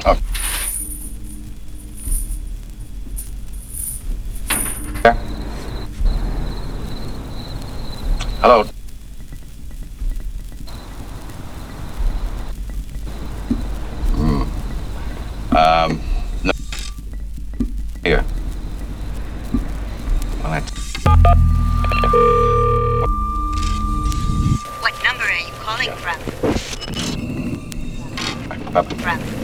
Oh. Yeah. Hello. No. Here. Well, What number are you calling from? I...